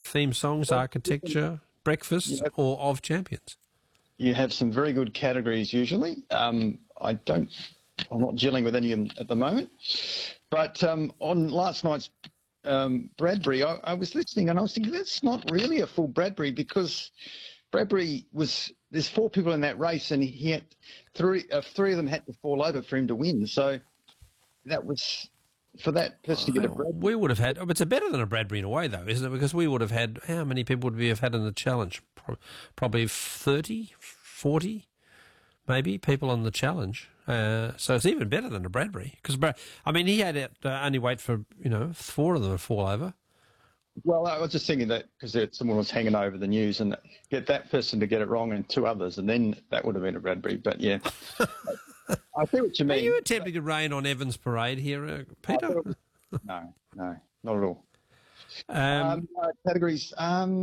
theme songs, architecture, breakfast, or of champions? You have some very good categories usually. I'm not dealing with any of them at the moment. But on last night's Bradbury, I was listening and I was thinking that's not really a full Bradbury, because Bradbury there's 4 people in that race and he had three of them had to fall over for him to win. So that was for that person to get a Bradbury. We would have had, it's better than a Bradbury in a way though, isn't it? Because we would have had, how many people would we have had in the challenge? Probably 30, 40 maybe people on the challenge. So it's even better than a Bradbury. Because, he had it only wait for, 4 of them to fall over. Well, I was just thinking that because someone was hanging over the news and get that person to get it wrong and 2 others, and then that would have been a Bradbury. But, yeah, I see what you mean. Are you attempting to rain on Evans Parade here, Peter? No, not at all. Categories.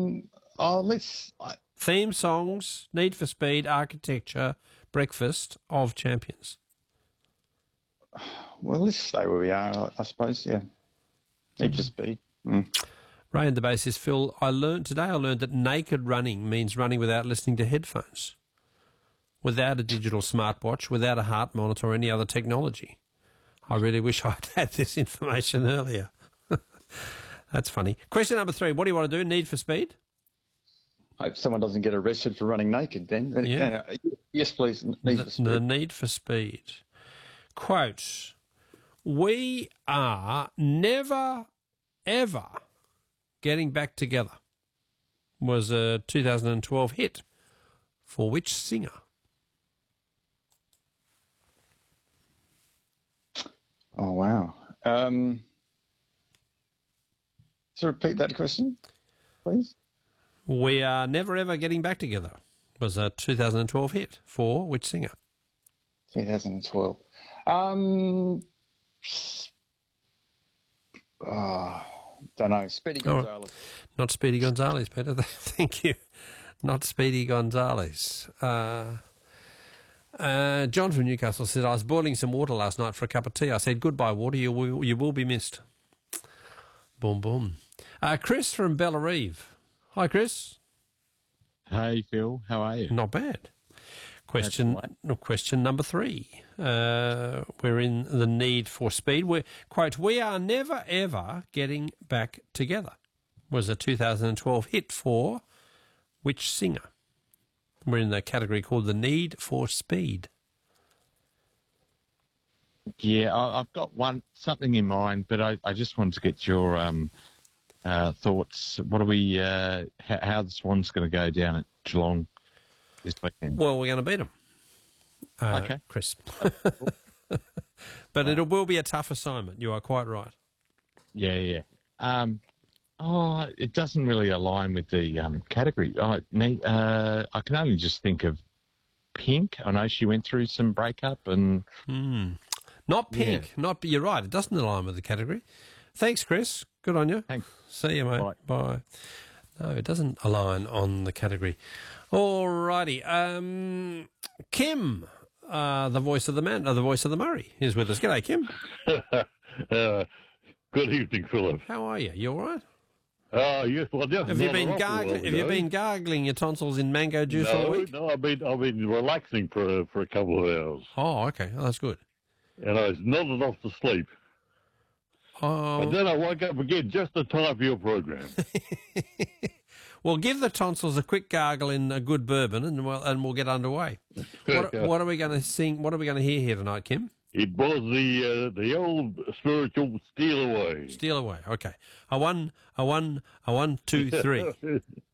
Theme songs, Need for Speed, architecture, breakfast, of champions. Well, let's stay where we are, I suppose, yeah. Need for Speed. Ray in the base says, Phil, I learned that naked running means running without listening to headphones, without a digital smartwatch, without a heart monitor or any other technology. I really wish I'd had this information earlier. That's funny. Question number 3, what do you want to do? Need for Speed? Hope someone doesn't get arrested for running naked then. Yeah. Yes, please. Need for Speed. The Need for Speed. Quote, we are never, ever getting back together was a 2012 hit. For which singer? Oh, wow. So repeat that question, please. We are never, ever getting back together was a 2012 hit. For which singer? 2012. Don't know. Speedy Gonzales. Not Speedy Gonzales, Peter. Thank you. Not Speedy Gonzales. John from Newcastle said, I was boiling some water last night for a cup of tea. I said, goodbye, water. You will be missed. Boom, boom. Chris from Bellarive. Hi, Chris. Hey, Phil. How are you? Not bad. Question number 3. We're in the Need for Speed. Quote, we are never, ever getting back together was a 2012 hit. For which singer? We're in the category called the Need for Speed. Yeah, I've got something in mind, but I just wanted to get your thoughts. What are we? How the Swans going to go down at Geelong this weekend? Well, we're going to beat them. Okay, Chris. But it will be a tough assignment. You are quite right. Yeah. It doesn't really align with the category. I can only just think of Pink. I know she went through some breakup and. Not Pink. Yeah. You're right. It doesn't align with the category. Thanks, Chris. Good on you. Thanks. See you, mate. Bye. No, it doesn't align on the category. All righty. Kim, the voice of the man, the voice of the Murray, is with us. G'day, Kim. Good evening, Philip. How are you? You all right? Yes. Well, just have you been gargling your tonsils in mango juice all week? No, I've been relaxing for a couple of hours. Oh, okay. Oh, that's good. And I was nodded off to sleep. Oh. And then I woke up again just in time for your program. Well, give the tonsils a quick gargle in a good bourbon, and we'll get underway. What are we going to sing? What are we going to hear here tonight, Kim? It was the old spiritual Steal Away. Steal Away. Okay. A one, 2, 3.